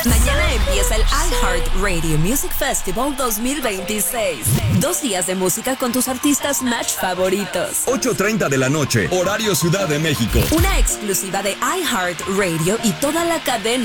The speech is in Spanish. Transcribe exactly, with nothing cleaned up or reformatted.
Mañana empieza el iHeart Radio Music Festival dos mil veintiséis. Dos días de música con tus artistas match favoritos. ocho treinta de la noche, horario Ciudad de México. Una exclusiva de iHeart Radio y toda la cadena